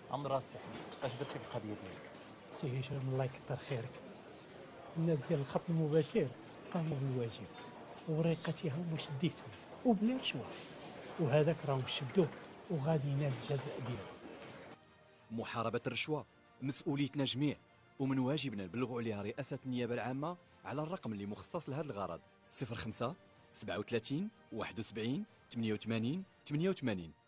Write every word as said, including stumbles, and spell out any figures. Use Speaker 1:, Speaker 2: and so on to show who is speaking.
Speaker 1: عم راسي حبيبي، اش درتي بالقضيه ديالك؟
Speaker 2: سي هشام الله يكثر خيرك. الناس ديال الخط المباشر قاموا بالواجب وريقتهم وشديتهم وبلا رشوه، وهذاك راهم شدوه وغادي ينال الجزاء ديالو.
Speaker 3: محاربة الرشوة مسؤوليتنا جميع، ومن واجبنا نبلغوا عليها رئاسة النيابة العامة على الرقم اللي مخصص لهذا الغرض: صفر خمسة سبعة وثلاثين واحد وسبعين ثمانية وثمانين ثمانية وثمانين.